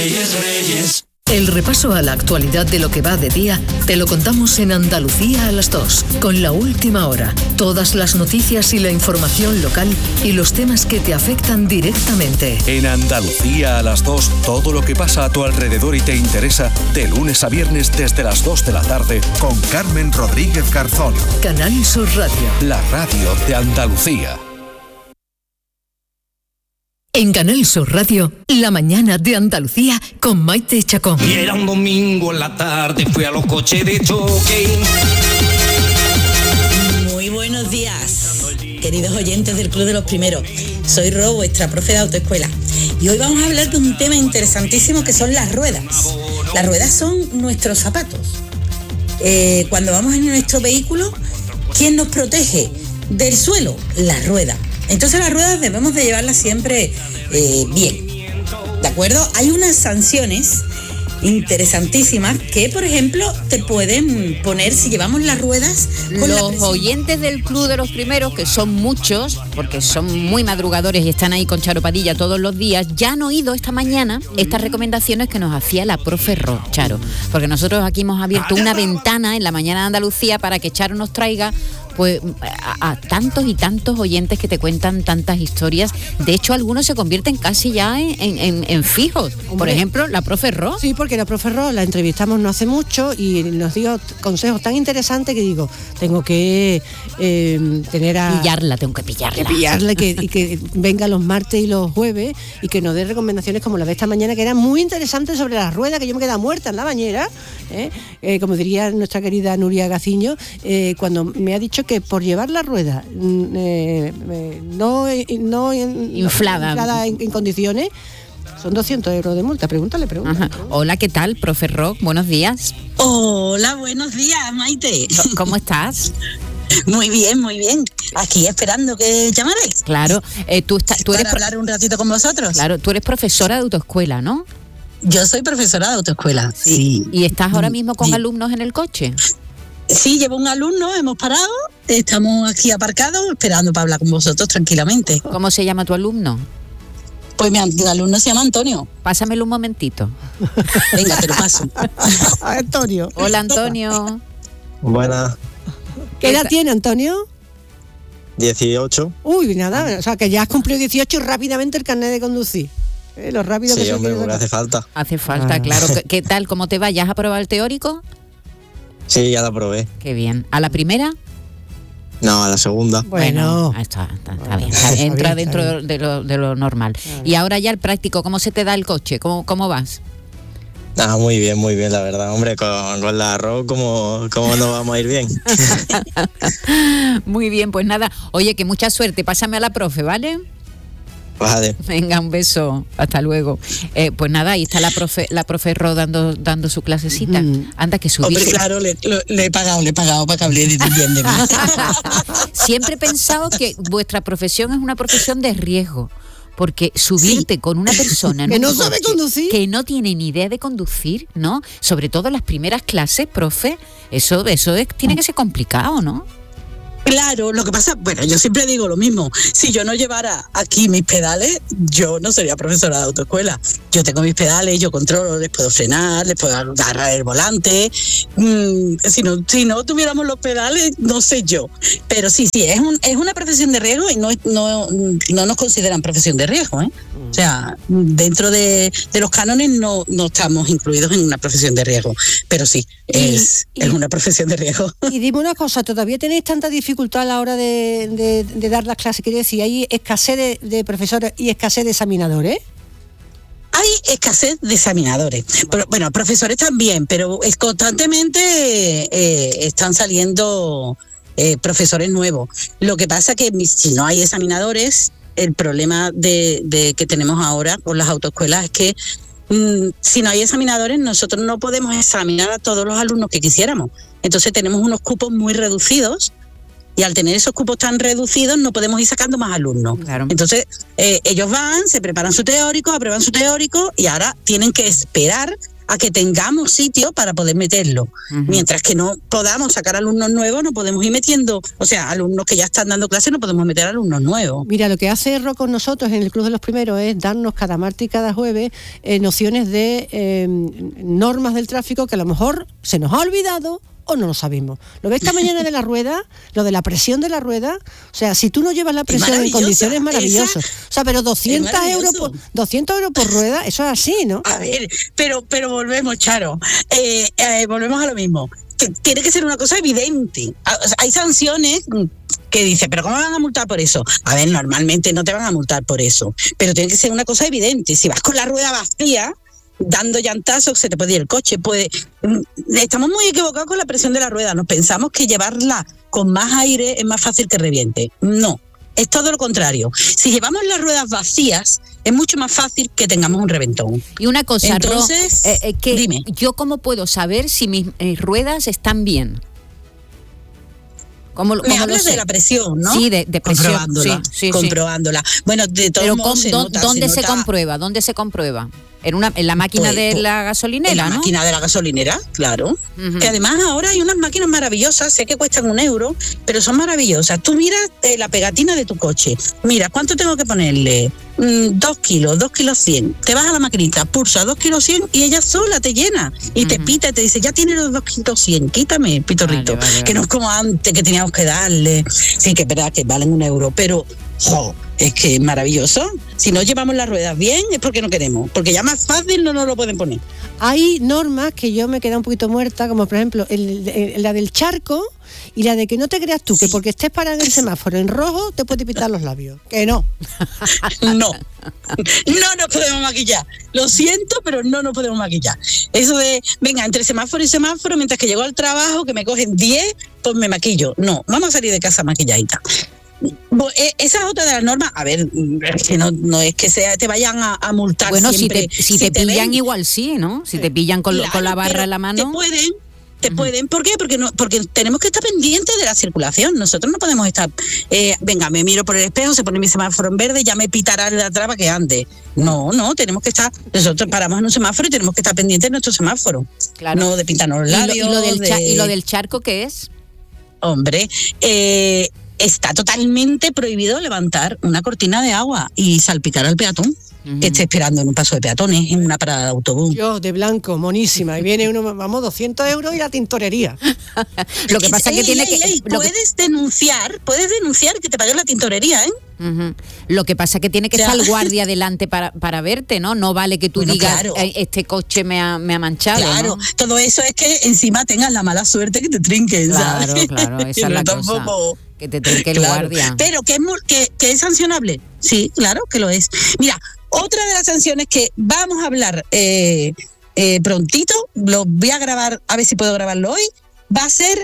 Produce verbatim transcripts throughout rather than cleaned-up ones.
Reyes, Reyes. El repaso a la actualidad de lo que va de día te lo contamos en Andalucía a las dos, con La Última Hora. Todas las noticias y la información local y los temas que te afectan directamente. En Andalucía a las dos, todo lo que pasa a tu alrededor y te interesa, de lunes a viernes desde las dos de la tarde, con Carmen Rodríguez Garzón. Canal Sur Radio. La radio de Andalucía. En Canal Sur Radio, La Mañana de Andalucía con Maite Chacón. Y era un domingo en la tarde, fui a los coches de choque. Muy buenos días, queridos oyentes del Club de los Primeros. Soy Ro, vuestra profe de autoescuela. Y hoy vamos a hablar de un tema interesantísimo que son las ruedas. Las ruedas son nuestros zapatos. Eh, cuando vamos en nuestro vehículo, ¿quién nos protege del suelo? La rueda. Entonces las ruedas debemos de llevarlas siempre eh, bien, ¿de acuerdo? Hay unas sanciones interesantísimas que, por ejemplo, te pueden poner si llevamos las ruedas con los la oyentes del Club de los Primeros, que son muchos, porque son muy madrugadores y están ahí con Charo Padilla todos los días, ya han oído esta mañana estas recomendaciones que nos hacía la profe Ro, Charo, porque nosotros aquí hemos abierto una ventana en la mañana de Andalucía para que Charo nos traiga pues a, a tantos y tantos oyentes que te cuentan tantas historias. De hecho, algunos se convierten casi ya en, en, en fijos. Hombre. Por ejemplo, la profe Ro. Sí, porque la profe Ro la entrevistamos no hace mucho y nos dio consejos tan interesantes que digo, tengo que eh, tener a... Pillarla, tengo que pillarla. Que pillarla que, y que venga los martes y los jueves y que nos dé recomendaciones como la de esta mañana, que eran muy interesantes sobre las ruedas, que yo me quedaba muerta en la bañera, ¿eh? Eh, como diría nuestra querida Nuria Gaciño, eh, cuando me ha dicho que por llevar la rueda eh, eh, no, no inflada, inflada en, en condiciones, son doscientos euros de multa. Pregúntale, pregúntale. Ajá. Hola, ¿qué tal, profe Rock? Buenos días. Hola, buenos días, Maite. ¿Cómo estás? Muy bien, muy bien. Aquí esperando que llamaréis. Claro, eh, tú, está, tú eres... Para pro- hablar un ratito con vosotros. Claro, tú eres profesora de autoescuela, ¿no? Yo soy profesora de autoescuela, sí. sí. ¿Y estás ahora mismo con sí. alumnos en el coche? Sí, llevo un alumno, hemos parado, estamos aquí aparcados esperando para hablar con vosotros tranquilamente. ¿Cómo se llama tu alumno? Pues mi alumno se llama Antonio. Pásamelo un momentito. Venga, te lo paso. Antonio. Hola, Antonio. Buenas. ¿Qué edad tiene, Antonio? dieciocho. Uy, nada, o sea, que ya has cumplido dieciocho y rápidamente el carnet de conducir. Eh, lo rápido sí, que se hombre, quiere porque hace falta. Hace falta, ah. claro. ¿Qué, ¿Qué tal? ¿Cómo te va? ¿Ya has aprobado el teórico? Sí, ya la probé. Qué bien. ¿A la primera? No, a la segunda. Bueno, bueno está, está, está bien. Está, entra bien, dentro bien. De, lo, de lo normal. Ah. Y ahora ya el práctico, ¿cómo se te da el coche? ¿Cómo, cómo vas? Ah, muy bien, muy bien, la verdad. Hombre, con, con la arroz, ¿cómo, ¿cómo nos vamos a ir bien? Muy bien, pues nada. Oye, que mucha suerte. Pásame a la profe, ¿vale? Vale. Venga, un beso. Hasta luego. Eh, pues nada, ahí está la profe, la profe Ro dando, dando su clasecita. Mm. Anda, que subirse. Hombre, claro, le, le he pagado, le he pagado para que hable bien de mí. Siempre he pensado que vuestra profesión es una profesión de riesgo. Porque subirte sí. con una persona que en no un sabe coche, conducir, que no tiene ni idea de conducir, ¿no? Sobre todo en las primeras clases, profe, eso, eso es, tiene que ser complicado, ¿no? Claro, lo que pasa, bueno, yo siempre digo lo mismo, si yo no llevara aquí mis pedales, yo no sería profesora de autoescuela. Yo tengo mis pedales, yo controlo, les puedo frenar, les puedo agarrar el volante. Mm, si no, si no tuviéramos los pedales, no sé yo. Pero sí, sí, es un, es una profesión de riesgo y no, no, no nos consideran profesión de riesgo, ¿eh? O sea, dentro de, de los cánones no, no estamos incluidos en una profesión de riesgo, pero sí, es, y, y, es una profesión de riesgo. Y dime una cosa, ¿todavía tenéis tanta dificultad a la hora de, de, de dar las clases? Quiero decir, ¿hay escasez de, de profesores y escasez de examinadores? Hay escasez de examinadores. Pero, bueno, profesores también, pero es constantemente eh, están saliendo eh, profesores nuevos. Lo que pasa que si no hay examinadores, el problema de, de que tenemos ahora con las autoescuelas es que mmm, si no hay examinadores, nosotros no podemos examinar a todos los alumnos que quisiéramos. Entonces tenemos unos cupos muy reducidos. Y al tener esos cupos tan reducidos no podemos ir sacando más alumnos. Claro. Entonces eh, ellos van, se preparan su teórico, aprueban su teórico y ahora tienen que esperar a que tengamos sitio para poder meterlo. Uh-huh. Mientras que no podamos sacar alumnos nuevos, no podemos ir metiendo, o sea, alumnos que ya están dando clases, no podemos meter alumnos nuevos. Mira, lo que hace Ro con nosotros en el Club de los Primeros es darnos cada martes y cada jueves eh, nociones de eh, normas del tráfico que a lo mejor se nos ha olvidado o no lo sabemos. Lo ves esta mañana de la rueda, lo de la presión de la rueda, o sea, si tú no llevas la presión en condiciones, es maravilloso. O sea, pero doscientos euros por, doscientos euros por rueda, eso es así, ¿no? A ver, pero, pero volvemos, Charo, eh, eh, volvemos a lo mismo. Que tiene que ser una cosa evidente. O sea, hay sanciones que dice, pero ¿cómo van a multar por eso? A ver, normalmente no te van a multar por eso, pero tiene que ser una cosa evidente. Si vas con la rueda vacía, dando llantazos, se te puede ir el coche. Puede... Estamos muy equivocados con la presión de la rueda. Nos pensamos que llevarla con más aire es más fácil que reviente. No, es todo lo contrario. Si llevamos las ruedas vacías, es mucho más fácil que tengamos un reventón. Y una cosa, Entonces, Ro, eh, eh, que dime. ¿yo cómo puedo saber si mis eh, ruedas están bien? ¿Cómo, Me cómo hablas lo sé? de la presión, ¿no? Sí, de, de presión. Comprobándola, sí, sí, comprobándola. Sí. Bueno, de todos Pero modos con, se do, nota, ¿dónde se, se nota... comprueba? ¿Dónde se comprueba? En una en la máquina pues, de pues, la gasolinera, en la ¿no? máquina de la gasolinera, claro. Uh-huh. Que además ahora hay unas máquinas maravillosas, sé que cuestan un euro, pero son maravillosas. Tú miras eh, la pegatina de tu coche. Mira, ¿cuánto tengo que ponerle? Mm, dos kilos, dos kilos cien. Te vas a la maquinita, pulsa dos kilos cien y ella sola te llena. Y uh-huh. te pita y te dice, ya tiene los dos kilos cien, quítame, pitorrito. Vale, vale, vale. Que no es como antes que teníamos que darle. Sí, que es verdad que valen un euro, pero... Jo, es que es maravilloso. Si no llevamos las ruedas bien es porque no queremos, porque ya más fácil no nos lo pueden poner. Hay normas que yo me he quedado un poquito muerta, como por ejemplo el, el, la del charco y la de que no te creas tú, sí. que porque estés parado en el semáforo en rojo te puede pitar los labios. Que no. No, no nos podemos maquillar. Lo siento, pero no nos podemos maquillar. Eso de, venga, entre semáforo y semáforo, mientras que llego al trabajo, que me cogen diez, pues me maquillo. No, vamos a salir de casa maquilladita. Esa es otra de las normas. A ver, que no, no es que sea, te vayan a, a multar bueno, siempre. si te, si si te, te pillan ven, igual sí, ¿no? Si te pillan con, claro, con la barra en la mano. Te pueden, te uh-huh. pueden. ¿Por qué? Porque no, porque tenemos que estar pendientes de la circulación. Nosotros no podemos estar, eh, venga, me miro por el espejo, se pone mi semáforo en verde, ya me pitará la traba que ande. No, no, tenemos que estar, nosotros paramos en un semáforo y tenemos que estar pendientes de nuestro semáforo. Claro. No de pintarnos los labios. ¿Y lo, y lo, del, de... cha- ¿Y lo del charco qué es? Hombre, eh... está totalmente prohibido levantar una cortina de agua y salpicar al peatón uh-huh. que esté esperando en un paso de peatones, en una parada de autobús. Yo, de blanco, monísima, y viene uno, vamos, doscientos euros y la tintorería. Lo que pasa es que tiene que... Ey, puedes que... denunciar, puedes denunciar que te paguen la tintorería, ¿eh? Uh-huh. Lo que pasa es que tiene que estar el guardia delante para, para verte, ¿no? No vale que tú bueno, digas, claro. eh, este coche me ha, me ha manchado. Claro, ¿no? Todo eso es que encima tengas la mala suerte que te trinquen, claro, ¿sabes? Claro, claro, esa es la cosa. Que te trinque el claro. guardia. Pero que es, que, que es sancionable. Sí, claro que lo es. Mira, otra de las sanciones que vamos a hablar eh, eh, prontito, lo voy a grabar, a ver si puedo grabarlo hoy, va a ser...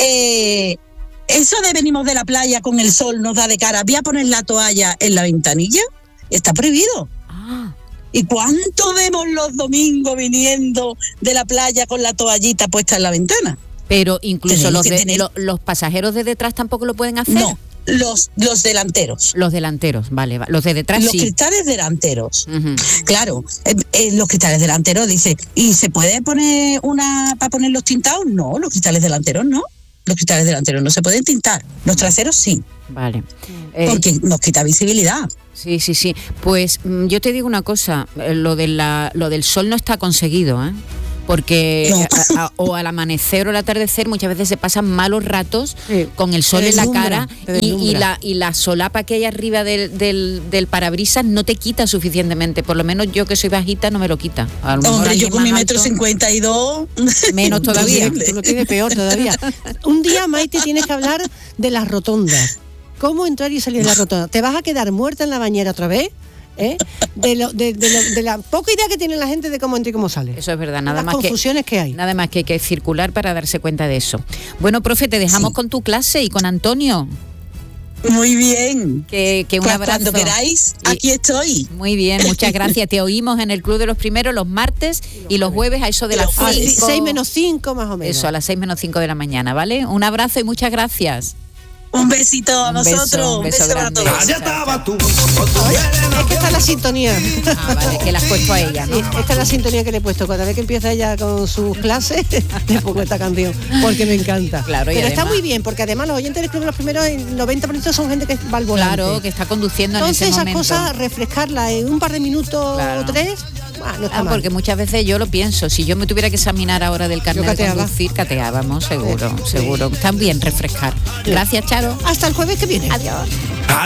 Eh, eso de venimos de la playa con el sol nos da de cara, voy a poner la toalla en la ventanilla, está prohibido. Ah. ¿Y cuánto vemos los domingos viniendo de la playa con la toallita puesta en la ventana? Pero incluso los, de, lo, los pasajeros de detrás tampoco lo pueden hacer. No, los, los delanteros. Los delanteros, vale, vale. Los de detrás los sí. Los cristales delanteros. Uh-huh. Claro, eh, eh, los cristales delanteros, dice, ¿y se puede poner una para poner los tintados? No, los cristales delanteros no. Los cristales delanteros no se pueden tintar, los traseros sí. Vale. Eh, porque nos quita visibilidad. Sí, sí, sí. Pues yo te digo una cosa, lo de la, lo del sol no está conseguido, ¿eh? Porque no. a, a, o al amanecer o al atardecer muchas veces se pasan malos ratos sí. con el sol en la cara y, y, la, y la solapa que hay arriba del, del, del parabrisas no te quita suficientemente. Por lo menos yo que soy bajita no me lo quita. Hombre, yo con mi metro cincuenta y dos... Menos todavía. Tú lo tienes peor todavía. Un día, Maite, tienes que hablar de las rotondas. ¿Cómo entrar y salir de la rotonda? ¿Te vas a quedar muerta en la bañera otra vez? ¿Eh? De, lo, de, de, lo, de la poca idea que tiene la gente de cómo entra y cómo sale. Eso es verdad, nada Las más confusiones que, que hay. Nada más que hay que circular para darse cuenta de eso. Bueno, profe, te dejamos sí. con tu clase y con Antonio. Muy bien. Que, que un pues abrazo. Cuando queráis, aquí estoy. Muy bien, muchas gracias. Te oímos en el Club de los Primeros los martes y los jueves a eso de las seis menos cinco más o menos. Eso, a las seis menos cinco de la mañana, ¿vale? Un abrazo y muchas gracias. Un besito a Un nosotros. beso, un beso para grande. todos. Allá estaba tú. Es que esta es la sintonía. Ah, vale, que la has puesto a ella, ¿no? Sí, esta es la sintonía que le he puesto. Cada vez que empieza ella con sus clases, le pongo esta canción, porque me encanta. Claro, y Pero está además- muy bien, porque además los oyentes del Club de los Primeros, el noventa por ciento son gente que va al volante. Claro, que está conduciendo Entonces en ese esas momento. cosas, refrescarla en un par de minutos Claro. o tres, ah, no está Ah, mal. porque muchas veces yo lo pienso, si yo me tuviera que examinar ahora del carnet de cateaba. conducir, cateábamos, seguro, Sí. seguro. Está bien refrescar. Gracias, Charo. Hasta el jueves que viene. Adiós.